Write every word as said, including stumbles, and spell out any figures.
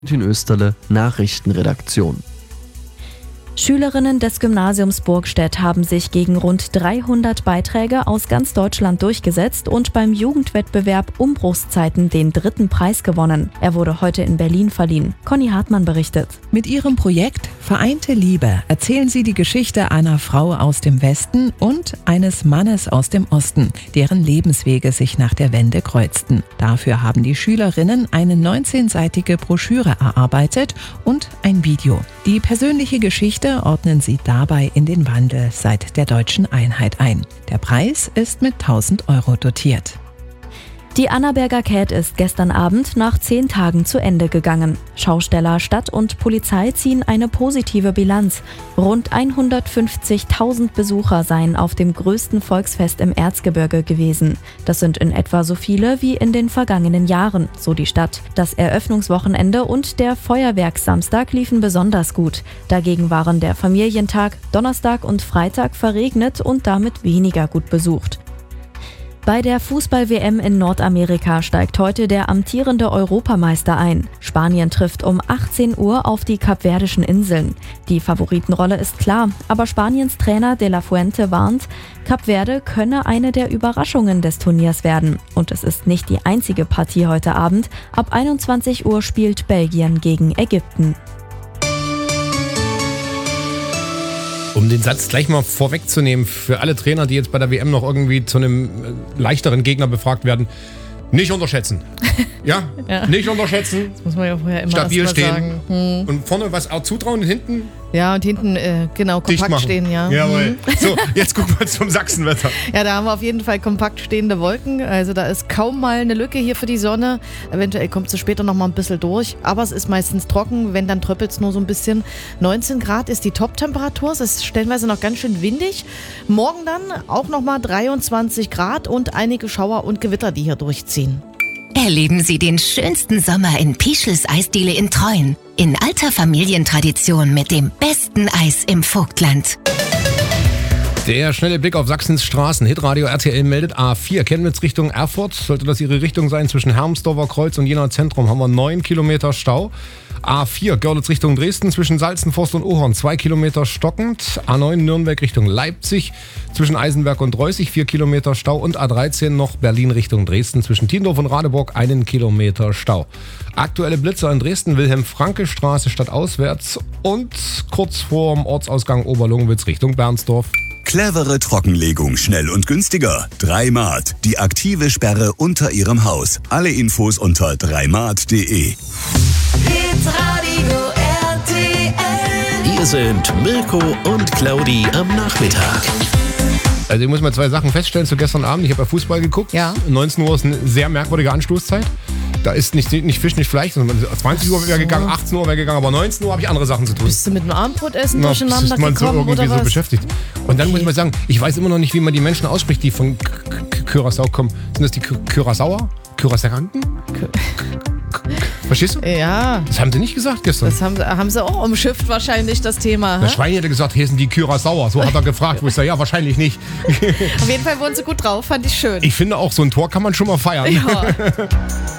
Martin Österle, Nachrichtenredaktion. Schülerinnen des Gymnasiums Burgstädt haben sich gegen rund dreihundert Beiträge aus ganz Deutschland durchgesetzt und beim Jugendwettbewerb Umbruchszeiten den dritten Preis gewonnen. Er wurde heute in Berlin verliehen. Conny Hartmann berichtet. Mit ihrem Projekt Vereinte Liebe erzählen sie die Geschichte einer Frau aus dem Westen und eines Mannes aus dem Osten, deren Lebenswege sich nach der Wende kreuzten. Dafür haben die Schülerinnen eine neunzehnseitige Broschüre erarbeitet und ein Video. Die persönliche Geschichte ordnen sie dabei in den Wandel seit der deutschen Einheit ein. Der Preis ist mit tausend Euro dotiert. Die Annaberger Cat ist gestern Abend nach zehn Tagen zu Ende gegangen. Schausteller, Stadt und Polizei ziehen eine positive Bilanz. Rund hundertfünfzigtausend Besucher seien auf dem größten Volksfest im Erzgebirge gewesen. Das sind in etwa so viele wie in den vergangenen Jahren, so die Stadt. Das Eröffnungswochenende und der Feuerwerkssamstag liefen besonders gut. Dagegen waren der Familientag, Donnerstag und Freitag verregnet und damit weniger gut besucht. Bei der Fußball-W M in Nordamerika steigt heute der amtierende Europameister ein. Spanien trifft um achtzehn Uhr auf die Kapverdischen Inseln. Die Favoritenrolle ist klar, aber Spaniens Trainer De La Fuente warnt, Kap Verde könne eine der Überraschungen des Turniers werden. Und es ist nicht die einzige Partie heute Abend. Ab einundzwanzig Uhr spielt Belgien gegen Ägypten. Um den Satz gleich mal vorwegzunehmen, für alle Trainer, die jetzt bei der W M noch irgendwie zu einem leichteren Gegner befragt werden, nicht unterschätzen. Ja? Ja. Nicht unterschätzen. Das muss man ja vorher immer Stabil erst mal stehen. sagen. Hm. Und vorne was auch zutrauen und hinten Ja, und hinten, äh, genau, dicht kompakt machen. stehen, ja. Jawohl. So, jetzt gucken wir zum Sachsenwetter. Ja, da haben wir auf jeden Fall kompakt stehende Wolken. Also da ist kaum mal eine Lücke hier für die Sonne. Eventuell kommt sie später noch mal ein bisschen durch. Aber es ist meistens trocken. Wenn, dann tröppelt es nur so ein bisschen. neunzehn Grad ist die Top-Temperatur. Es ist stellenweise noch ganz schön windig. Morgen dann auch noch mal dreiundzwanzig Grad und einige Schauer und Gewitter, die hier durchziehen. Erleben Sie den schönsten Sommer in Pischels Eisdiele in Treuen. In alter Familientradition mit dem besten Eis im Vogtland. Der schnelle Blick auf Sachsens Straßen. Hitradio R T L meldet A vier. Chemnitz Richtung Erfurt. Sollte das Ihre Richtung sein, zwischen Hermsdorfer Kreuz und Jena Zentrum haben wir neun Kilometer Stau. A vier Görlitz Richtung Dresden zwischen Salzenforst und Ohorn zwei Kilometer stockend. A neun Nürnberg Richtung Leipzig zwischen Eisenberg und Reußig vier Kilometer Stau. Und A dreizehn noch Berlin Richtung Dresden zwischen Tiendorf und Radeburg einen Kilometer Stau. Aktuelle Blitzer in Dresden, Wilhelm-Franke-Straße stadtauswärts und kurz vorm Ortsausgang Oberlungwitz Richtung Bernsdorf. Clevere Trockenlegung, schnell und günstiger. Dreimat, die aktive Sperre unter Ihrem Haus. Alle Infos unter dreimat punkt de. Hitradio R T L. Hier sind Mirko und Claudi am Nachmittag. Also ich muss mal zwei Sachen feststellen zu gestern Abend. Ich habe ja Fußball geguckt. Ja. neunzehn Uhr ist eine sehr merkwürdige Anstoßzeit. Da ist nicht, nicht Fisch, nicht Fleisch. zwanzig Uhr wäre gegangen, achtzehn Uhr wäre gegangen, aber neunzehn Uhr habe ich andere Sachen zu tun. Bist du mit einem Abendbrotessen Na, durcheinander ist man so gekommen irgendwie oder so was? beschäftigt. Und dann Okay. muss ich mal sagen, ich weiß immer noch nicht, wie man die Menschen ausspricht, die von K- K- Curaçao kommen. Sind das die K- Curaçaoer? Curaçaoanten? Verstehst du? Ja, Das haben sie nicht gesagt gestern. das haben, sie- haben sie auch umschifft wahrscheinlich, das Thema. Der hä? Schwein hätte gesagt, hier sind die Curaçaoer. So hat er gefragt. Wo ich sage, ja, wahrscheinlich nicht. Auf jeden Fall wurden sie gut drauf, fand ich schön. Ich finde auch, so ein Tor kann man schon mal feiern. Ja.